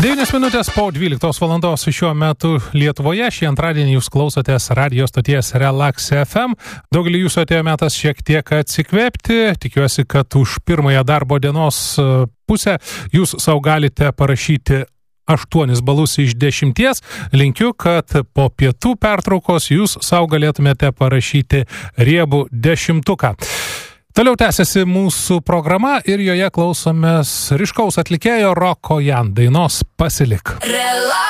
9 minutės po 12 valandos šiuo metu Lietuvoje. Šį antradienį jūs klausotės radio stoties Relax FM. Daugelį jūsų atėjo metas šiek tiek atsikvėpti. Tikiuosi, kad už pirmąją darbo dienos pusę jūs savo galite parašyti 8 balus iš 10. Linkiu, kad po pietų pertraukos jūs savo galėtumėte parašyti riebų 10. Toliau tęsiasi mūsų programa ir joje klausomės ryškaus atlikėjo Roko Jan dainos Pasilik.